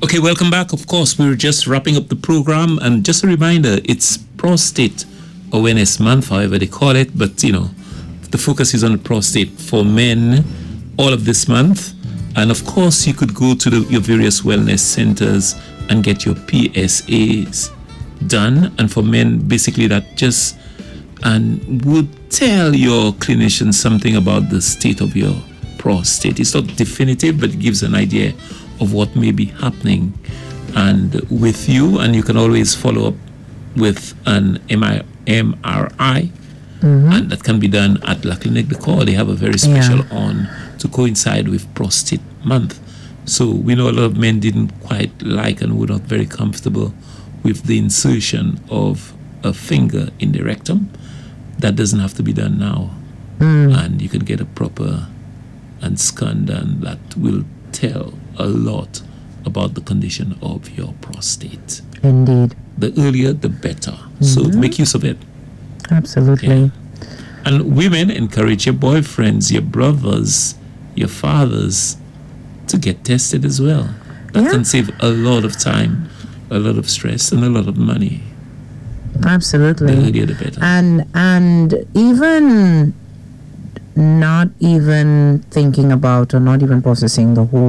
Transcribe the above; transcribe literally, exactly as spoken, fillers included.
Okay, welcome back. Of course, we were just wrapping up the program, and just a reminder, it's Prostate Awareness Month, however they call it, but you know, the focus is on the prostate for men all of this month. And of course, you could go to the, your various wellness centers and get your P S As done. And for men, basically that just and would tell your clinician something about the state of your prostate. It's not definitive, but it gives an idea of what may be happening and with you. And you can always follow up with an M R I, mm-hmm. and that can be done at La Clinique de Corps. They have a very special yeah. on to coincide with Prostate Month. So we know a lot of men didn't quite like and were not very comfortable with the insertion of a finger in the rectum. That doesn't have to be done now. Mm. And you can get a proper and scan done that will tell a lot about the condition of your prostate. Indeed. The earlier, the better. Mm-hmm. So make use of it. Absolutely. Yeah. And women, encourage your boyfriends, your brothers, your fathers to get tested as well. That yeah. can save a lot of time, a lot of stress, and a lot of money. Absolutely. The earlier, the better. And and even not even thinking about or not even processing the whole